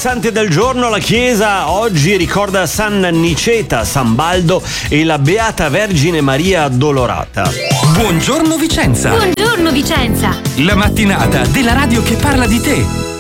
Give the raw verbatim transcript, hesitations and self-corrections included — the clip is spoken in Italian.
santi del giorno, la Chiesa oggi ricorda San Niceta, San Baldo e la Beata Vergine Maria Addolorata. Buongiorno Vicenza! Buongiorno Vicenza! La mattinata della radio che parla di te.